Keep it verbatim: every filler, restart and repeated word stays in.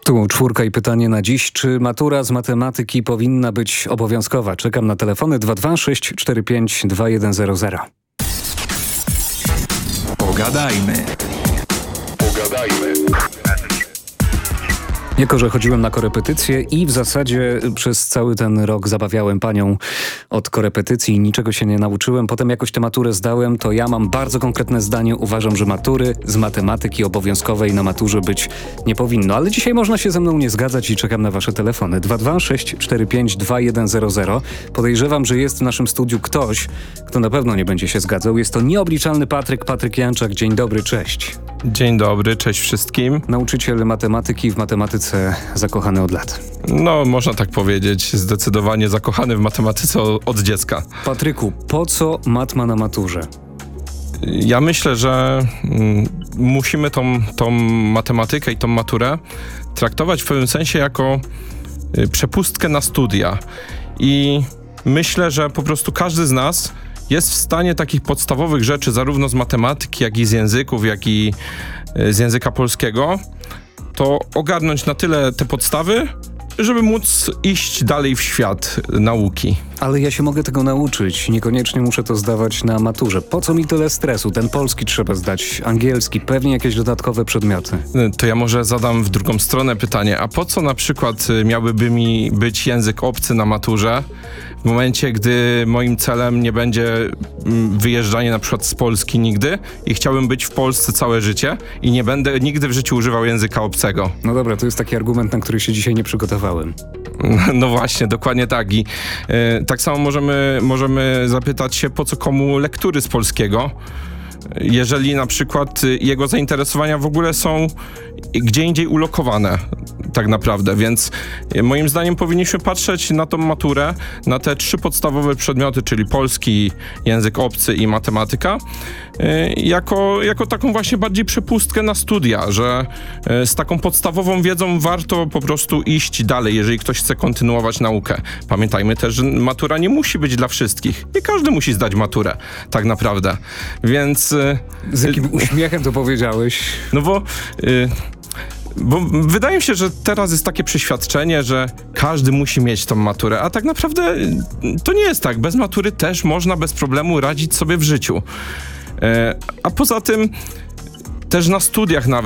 Tu czwórka i pytanie na dziś. Czy matura z matematyki powinna być obowiązkowa? Czekam na telefony dwa dwa sześć cztery pięć dwa jeden zero zero. Pogadajmy. Pogadajmy. Jako że chodziłem na korepetycje i w zasadzie przez cały ten rok zabawiałem panią od korepetycji i niczego się nie nauczyłem. Potem jakoś tę maturę zdałem, to ja mam bardzo konkretne zdanie. Uważam, że matury z matematyki obowiązkowej na maturze być nie powinno. Ale dzisiaj można się ze mną nie zgadzać i czekam na wasze telefony. dwa dwa sześć cztery pięć dwa jeden zero zero. Podejrzewam, że jest w naszym studiu ktoś, kto na pewno nie będzie się zgadzał. Jest to nieobliczalny Patryk, Patryk Janczak. Dzień dobry, cześć. Dzień dobry, cześć wszystkim. Nauczyciel matematyki, w matematyce zakochany od lat. No, można tak powiedzieć, zdecydowanie zakochany w matematyce od dziecka. Patryku, po co matma na maturze? Ja myślę, że mm, musimy tą, tą matematykę i tą maturę traktować w pewnym sensie jako y, przepustkę na studia. I myślę, że po prostu każdy z nas jest w stanie takich podstawowych rzeczy, zarówno z matematyki, jak i z języków, jak i y, z języka polskiego, to ogarnąć na tyle te podstawy, żeby móc iść dalej w świat nauki. Ale ja się mogę tego nauczyć, niekoniecznie muszę to zdawać na maturze. Po co mi tyle stresu? Ten polski trzeba zdać, angielski, pewnie jakieś dodatkowe przedmioty. To ja może zadam w drugą stronę pytanie, a po co na przykład miałby mi być język obcy na maturze, w momencie, gdy moim celem nie będzie wyjeżdżanie na przykład z Polski nigdy i chciałbym być w Polsce całe życie i nie będę nigdy w życiu używał języka obcego. No dobra, to jest taki argument, na który się dzisiaj nie przygotowałem. No właśnie, dokładnie tak. I y, tak samo możemy, możemy zapytać się, po co komu lektury z polskiego, jeżeli na przykład jego zainteresowania w ogóle są gdzie indziej ulokowane tak naprawdę, więc moim zdaniem powinniśmy patrzeć na tą maturę, na te trzy podstawowe przedmioty, czyli polski, język obcy i matematyka, jako, jako taką właśnie bardziej przepustkę na studia, że z taką podstawową wiedzą warto po prostu iść dalej, jeżeli ktoś chce kontynuować naukę. Pamiętajmy też, że matura nie musi być dla wszystkich. Nie każdy musi zdać maturę, tak naprawdę, więc... Z jakim uśmiechem to powiedziałeś? No bo... Y- Bo wydaje mi się, że teraz jest takie przeświadczenie, że każdy musi mieć tą maturę, a tak naprawdę to nie jest tak. Bez matury też można bez problemu radzić sobie w życiu. E, a poza tym też na studiach nawet